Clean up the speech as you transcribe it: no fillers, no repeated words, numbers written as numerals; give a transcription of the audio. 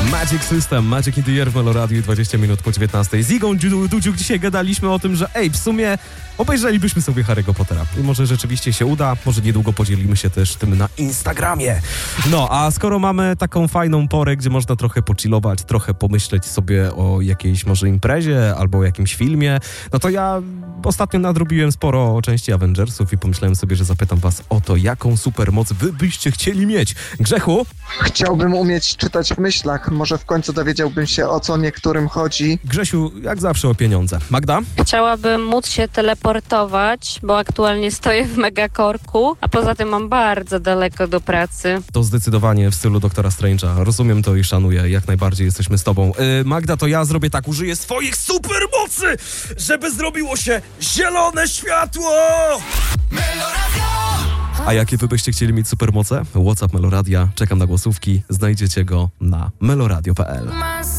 Magic System, Magic in the Air w Meloradiu, 20 minut po 19. Z Igą Dudziuk dzisiaj gadaliśmy o tym, że w sumie obejrzelibyśmy sobie Harry'ego Pottera. I może rzeczywiście się uda, może niedługo podzielimy się też tym na Instagramie. No, a skoro mamy taką fajną porę, gdzie można trochę pochillować, trochę pomyśleć sobie o jakiejś może imprezie albo o jakimś filmie, no to ja ostatnio nadrobiłem sporo części Avengersów i pomyślałem sobie, że zapytam was o to, jaką supermoc wy byście chcieli mieć. Grzechu? Chciałbym umieć czytać w myślach. Może w końcu dowiedziałbym się, o co niektórym chodzi. Grzesiu, jak zawsze o pieniądze. Magda? Chciałabym móc się teleportować, bo aktualnie stoję w megakorku, a poza tym mam bardzo daleko do pracy. To zdecydowanie w stylu Doktora Strange'a. Rozumiem to i szanuję. Jak najbardziej jesteśmy z tobą. Magda, to ja zrobię tak. Użyję swoich supermocy, żeby zrobiło się zielone światło! A jakie wy byście chcieli mieć supermoce? WhatsApp Meloradia. Czekam na głosówki. Znajdziecie go na meloradio.pl.